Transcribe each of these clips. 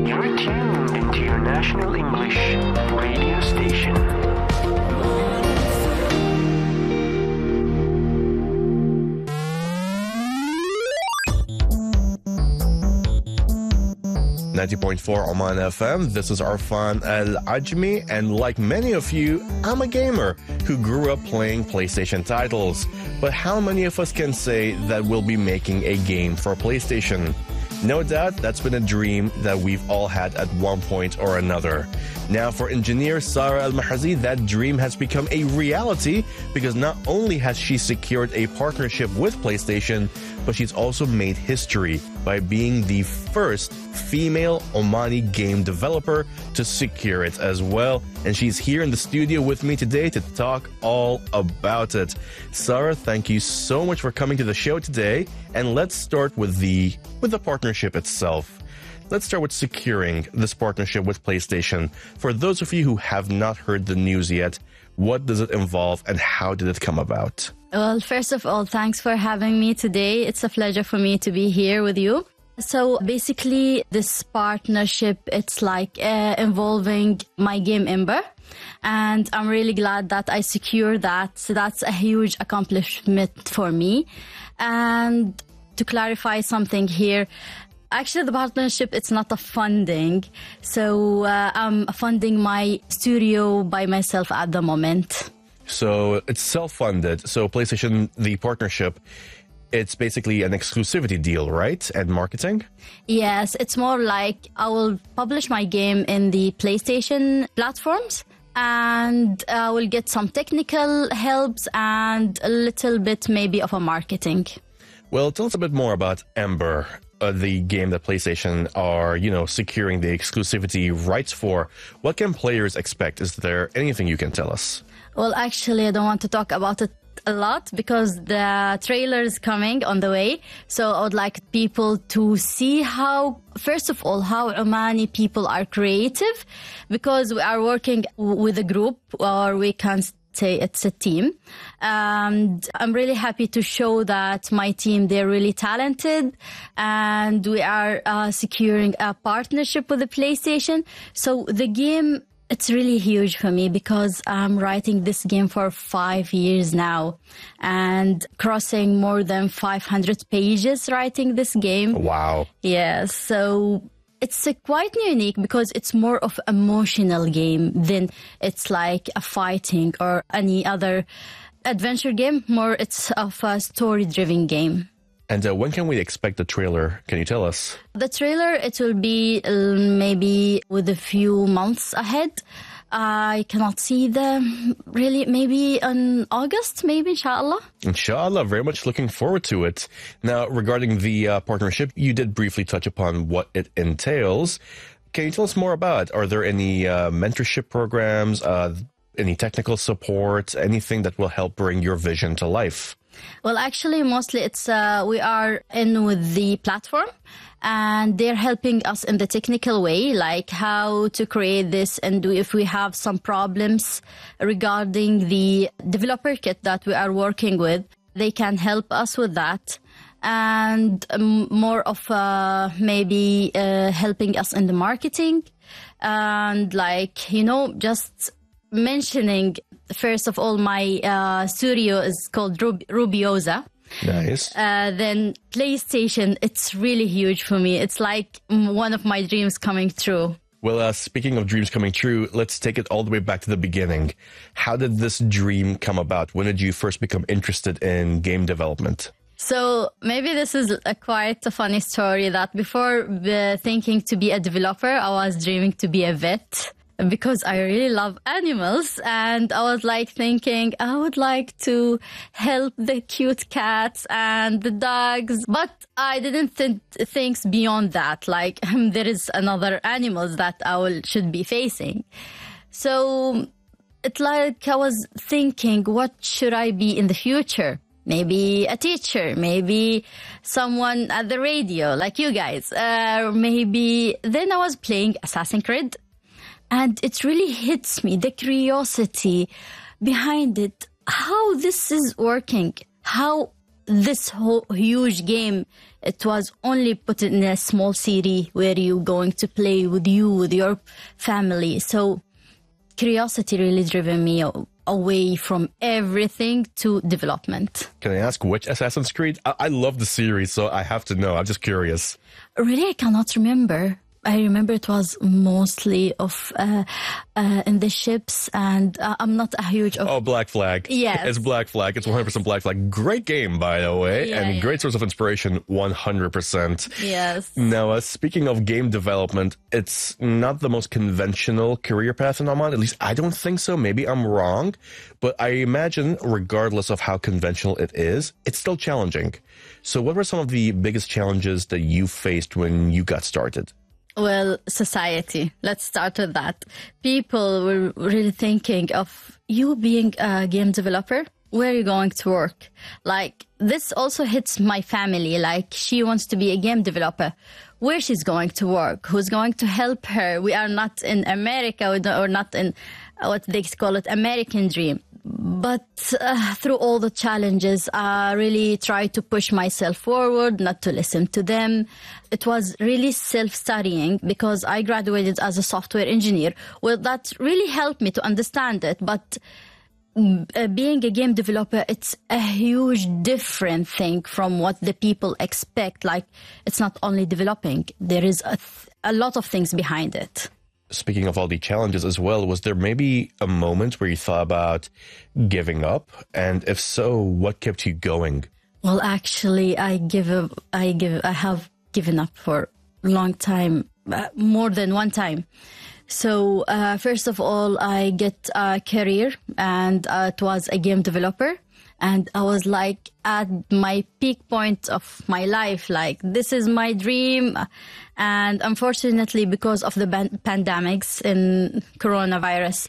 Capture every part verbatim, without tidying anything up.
You're tuned into your national English radio station. ninety point four Oman F M. This is Arfan Al-Ajmi, and like many of you, I'm a gamer who grew up playing PlayStation titles. But how many of us can say that we'll be making a game for PlayStation? No doubt that's been a dream that we've all had at one point or another. Now, for engineer Sarah Al-Mahazi, that dream has become a reality because not only has she secured a partnership with PlayStation, but she's also made history by being the first female Omani game developer to secure it as well. And she's here in the studio with me today to talk all about it. Sarah, thank you so much for coming to the show today. And let's start with the with the partnership itself. Let's start with securing this partnership with PlayStation. For those of you who have not heard the news yet, what does it involve and how did it come about? Well, first of all, thanks for having me today. It's a pleasure for me to be here with you. So basically, this partnership, it's like uh, involving my game Ember. And I'm really glad that I secured that. So that's a huge accomplishment for me. And to clarify something here, actually, the partnership, it's not a funding. So uh, I'm funding my studio by myself at the moment. So it's self-funded. So PlayStation, the partnership, it's basically an exclusivity deal, right? And marketing? Yes, it's more like I will publish my game in the PlayStation platforms and I will get some technical helps and a little bit maybe of a marketing. Well, tell us a bit more about Ember, uh, the game that PlayStation are, you know, securing the exclusivity rights for. What can players expect? Is there anything you can tell us? Well, actually, I don't want to talk about it a lot because the trailer is coming on the way. So I would like people to see how, first of all, how Omani people are creative, because we are working with a group, or we can say it's a team. And I'm really happy to show that my team, they're really talented, and we are uh, securing a partnership with the PlayStation. So the game, it's really huge for me because I'm writing this game for five years now and crossing more than five hundred pages writing this game. Wow. Yes. So it's uh, quite unique because it's more of emotional game than it's like a fighting or any other adventure game. More it's of a story-driven game. And uh, when can we expect the trailer? Can you tell us? The trailer, it will be uh, maybe with a few months ahead. I cannot see the really, maybe in August, maybe, inshallah. Inshallah, very much looking forward to it. Now, regarding the uh, partnership, you did briefly touch upon what it entails. Can you tell us more about it? Are there any uh, mentorship programs, uh, any technical support, anything that will help bring your vision to life? Well, actually, mostly it's uh, we are in with the platform, and they're helping us in the technical way, like how to create this, and if we have some problems regarding the developer kit that we are working with, they can help us with that. And um, more of uh, maybe uh, helping us in the marketing, and like, you know, just mentioning, first of all, my uh, studio is called Rub- Rubiosa. Nice. Uh, then PlayStation, it's really huge for me. It's like one of my dreams coming true. Well, uh, speaking of dreams coming true, let's take it all the way back to the beginning. How did this dream come about? When did you first become interested in game development? So maybe this is a quite a funny story that before uh, thinking to be a developer, I was dreaming to be a vet, because I really love animals, and I was like thinking I would like to help the cute cats and the dogs, but I didn't think things beyond that, like um, there is another animals that I will should be facing. So it's like I was thinking, what should I be in the future? Maybe a teacher, maybe someone at the radio like you guys, uh, maybe then I was playing Assassin's Creed. And it really hits me, the curiosity behind it, how this is working, how this whole huge game, it was only put in a small city where you're going to play with you, with your family. So curiosity really driven me away from everything to development. Can I ask which Assassin's Creed? I, I love the series, so I have to know. I'm just curious. Really, I cannot remember. I remember it was mostly of uh, uh, in the ships, and uh, I'm not a huge... Of- oh, Black Flag. Yes. It's Black Flag. It's one hundred percent Black Flag. Great game, by the way, yeah, and yeah. great source of inspiration, one hundred percent. Yes. Now, uh, speaking of game development, it's not the most conventional career path in Oman. At least I don't think so. Maybe I'm wrong. But I imagine, regardless of how conventional it is, it's still challenging. So what were some of the biggest challenges that you faced when you got started? Well, society. Let's start with that. People were really thinking of you being a game developer. Where are you going to work? Like, this also hits my family. Like, she wants to be a game developer. Where she's going to work? Who's going to help her? We are not in America. We don't, or not in what they call it, American dream. But uh, through all the challenges, I really tried to push myself forward, not to listen to them. It was really self-studying because I graduated as a software engineer. Well, that really helped me to understand it. But uh, being a game developer, it's a huge different thing from what the people expect. Like, it's not only developing. There is a, th- a lot of things behind it. Speaking of all the challenges as well, was there maybe a moment where you thought about giving up? And if so, what kept you going? Well, actually, I give up, I give, I have given up for a long time, uh, more than one time. So, uh, first of all, I get a career, and uh, it was a game developer. And I was like at my peak point of my life, like this is my dream. And unfortunately, because of the ban- pandemics and coronavirus,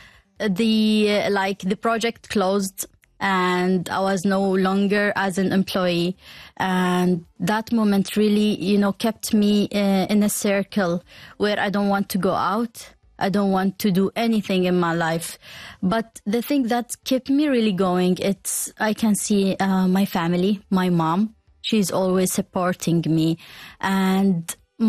the like the project closed and I was no longer as an employee. And that moment really, you know, kept me uh, in a circle where I don't want to go out. I don't want to do anything in my life. But the thing that kept me really going, it's I can see uh, my family, my mom. She's always supporting me. And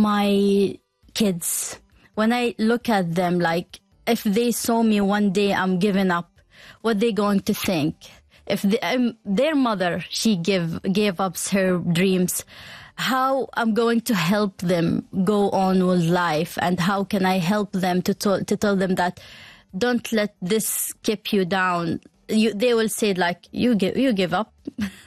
my kids, when I look at them, like if they saw me one day I'm giving up, what they going to think? If they, um, their mother, she give, gave up her dreams, how I'm going to help them go on with life, and how can I help them to to, to tell them that don't let this keep you down. You, they will say like you give you give up.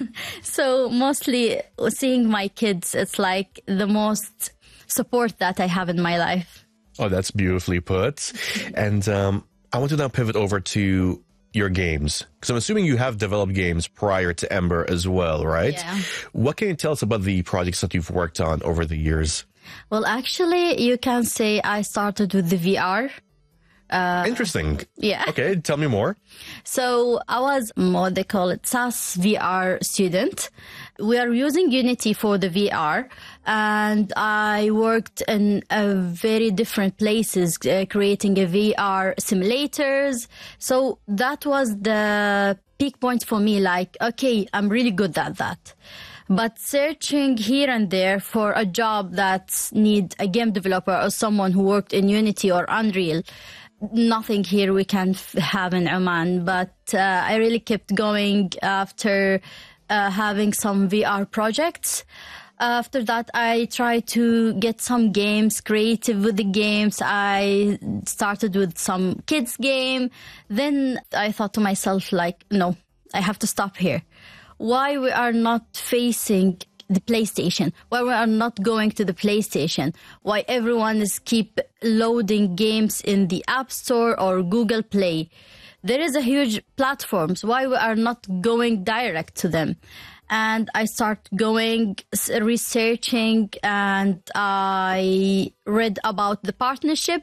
So mostly seeing my kids, it's like the most support that I have in my life. Oh, that's beautifully put. And um, I want to now pivot over to your games, because I'm assuming you have developed games prior to Ember as well, right? Yeah. What can you tell us about the projects that you've worked on over the years? Well, actually, you can say I started with the V R. Uh, Interesting. Yeah. Okay, tell me more. So I was what they call it S A S V R student. We are using Unity for the V R, and I worked in a very different places, uh, creating a V R simulators. So that was the peak point for me. Like, okay, I'm really good at that. But searching here and there for a job that need a game developer or someone who worked in Unity or Unreal, nothing here we can f- have in Oman. But uh, I really kept going after uh, having some V R projects. After that, I tried to get some games, creative with the games. I started with some kids game. Then I thought to myself, like, no, I have to stop here. Why we are not facing the PlayStation? Why we are not going to the PlayStation? Why everyone is keep loading games in the App Store or Google Play? There is a huge platforms. Why we are not going direct to them? And I start going researching, and I read about the partnership.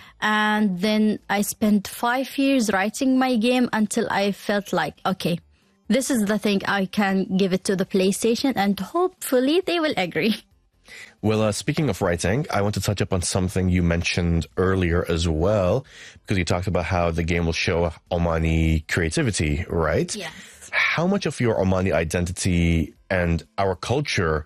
And then I spent five years writing my game until I felt like, okay, this is the thing, I can give it to the PlayStation, and hopefully they will agree. Well, uh, speaking of writing, I want to touch up on something you mentioned earlier as well, because you talked about how the game will show Omani creativity, right? Yes. How much of your Omani identity and our culture